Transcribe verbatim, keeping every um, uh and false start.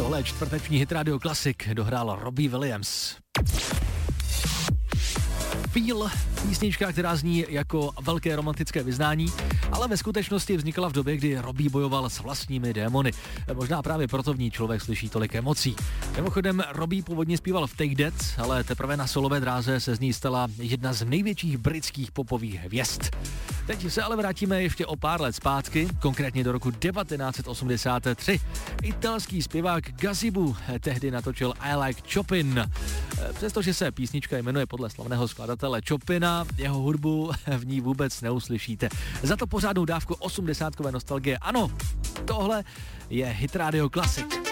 Tohle je čtvrteční hit Radio Classic, dohrál Robbie Williams. Feel, písnička, která zní jako velké romantické vyznání, ale ve skutečnosti vznikala v době, kdy Robbie bojoval s vlastními démony. Možná právě proto v ní člověk slyší tolik emocí. Mimochodem, Robbie původně zpíval v Take That, ale teprve na solové dráze se z ní stala jedna z největších britských popových hvězd. Teď se ale vrátíme ještě o pár let zpátky, konkrétně do roku devatenáct set osmdesát tři. Italský zpěvák Gazzibu tehdy natočil I Like Chopin. Přestože se písnička jmenuje podle slavného skladatele Chopina, jeho hudbu v ní vůbec neuslyšíte. Za to pořádnou dávku osmdesátkové nostalgie. Ano, tohle je hit Radio Classic.